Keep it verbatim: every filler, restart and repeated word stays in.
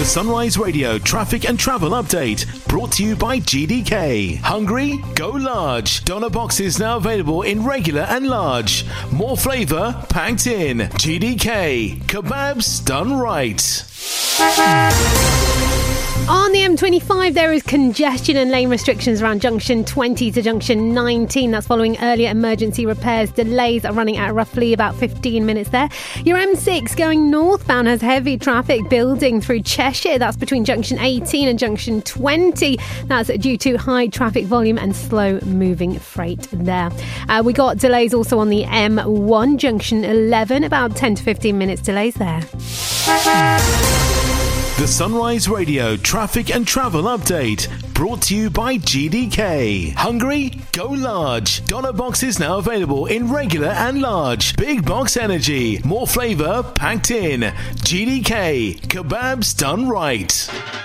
The Sunrise Radio traffic and travel update brought to you by G D K. Hungry? Go large. Doner boxes now available in regular and large. More flavour packed in. G D K. Kebabs done right. On the M twenty-five, there is congestion and lane restrictions around junction twenty to junction nineteen. That's following earlier emergency repairs. Delays are running at roughly about fifteen minutes there. Your M six going northbound has heavy traffic building through Cheshire. That's between junction eighteen and junction twenty. That's due to high traffic volume and slow moving freight there. Uh, we got delays also on the M one, junction eleven, about ten to fifteen minutes delays there. The Sunrise Radio traffic and travel update brought to you by G D K. Hungry? Go large. Doner boxes now available in regular and large. Big box energy. More flavour packed in. G D K. Kebabs done right.